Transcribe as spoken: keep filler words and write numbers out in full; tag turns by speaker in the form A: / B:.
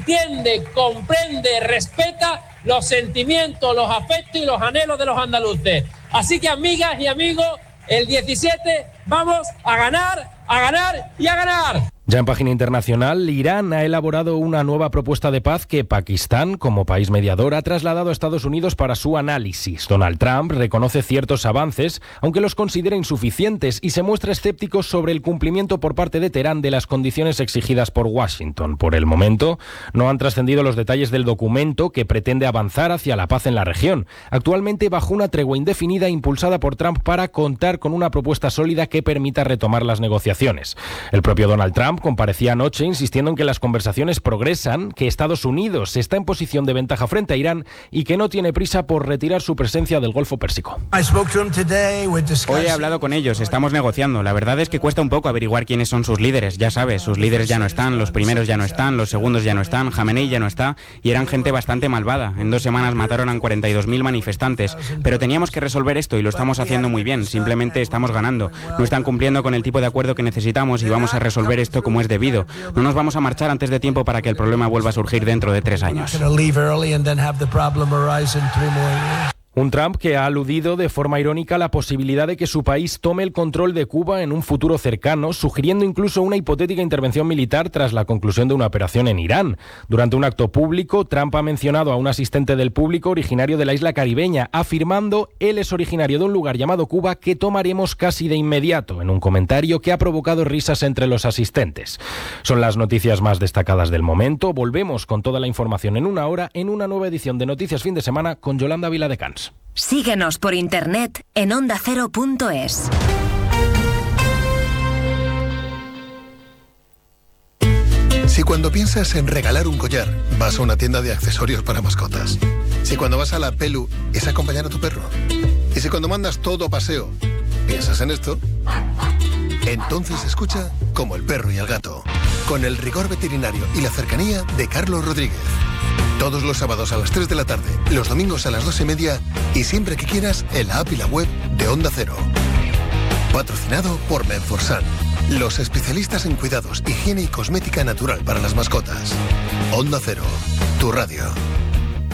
A: entiende, comprende, respeta los sentimientos, los afectos y los anhelos de los andaluces. Así que, amigas y amigos, el diecisiete vamos a ganar, a ganar y a ganar.
B: Ya en página internacional, Irán ha elaborado una nueva propuesta de paz que Pakistán, como país mediador, ha trasladado a Estados Unidos para su análisis. Donald Trump reconoce ciertos avances, aunque los considera insuficientes, y se muestra escéptico sobre el cumplimiento por parte de Teherán de las condiciones exigidas por Washington. Por el momento, no han trascendido los detalles del documento que pretende avanzar hacia la paz en la región, actualmente bajo una tregua indefinida impulsada por Trump para contar con una propuesta sólida que permita retomar las negociaciones. El propio Donald Trump comparecía anoche insistiendo en que las conversaciones progresan, que Estados Unidos está en posición de ventaja frente a Irán y que no tiene prisa por retirar su presencia del Golfo Pérsico.
C: Hoy he hablado con ellos, estamos negociando. La verdad es que cuesta un poco averiguar quiénes son sus líderes. Ya sabes, sus líderes ya no están, los primeros ya no están, los segundos ya no están, Jamenei ya no está, y eran gente bastante malvada. En dos semanas mataron a cuarenta y dos mil manifestantes. Pero teníamos que resolver esto y lo estamos haciendo muy bien. Simplemente estamos ganando. No están cumpliendo con el tipo de acuerdo que necesitamos y vamos a resolver esto como es debido. No nos vamos a marchar antes de tiempo para que el problema vuelva a surgir dentro de tres años.
B: Un Trump que ha aludido de forma irónica a la posibilidad de que su país tome el control de Cuba en un futuro cercano, sugiriendo incluso una hipotética intervención militar tras la conclusión de una operación en Irán. Durante un acto público, Trump ha mencionado a un asistente del público originario de la isla caribeña, afirmando él es originario de un lugar llamado Cuba que tomaremos casi de inmediato, en un comentario que ha provocado risas entre los asistentes. Son las noticias más destacadas del momento. Volvemos con toda la información en una hora en una nueva edición de Noticias Fin de Semana con Yolanda Viladecans.
D: Síguenos por internet en onda cero punto es.
E: Si cuando piensas en regalar un collar, vas a una tienda de accesorios para mascotas. Si cuando vas a la Pelu es acompañar a tu perro. Y si cuando mandas todo a paseo, piensas en esto, entonces escucha Como el perro y el gato, con el rigor veterinario y la cercanía de Carlos Rodríguez. Todos los sábados a las tres de la tarde, los domingos a las dos y media y siempre que quieras en la app y la web de Onda Cero. Patrocinado por Menforsan, los especialistas en cuidados, higiene y cosmética natural para las mascotas. Onda Cero, tu radio.